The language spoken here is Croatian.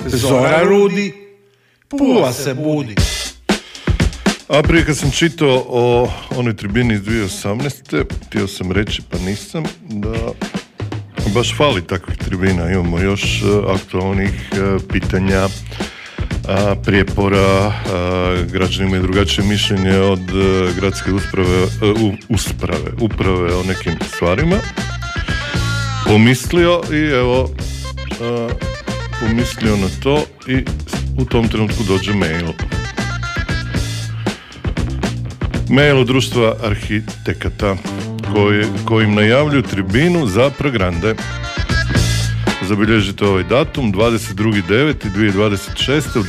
Zora rudi, Pula se budi. A prije kad sam čitao o onoj tribini iz 2018. htio sam reći, pa nisam, da baš fali takvih tribina. Imamo još aktualnih pitanja, prijepora, građani imaju drugačije mišljenje od gradske uprave o nekim stvarima. Pomislio i evo pomislio na to i u tom trenutku dođe mail od društva arhitekata kojim najavljuju tribinu za Progrande. Zabilježite ovaj datum 22.9.2026.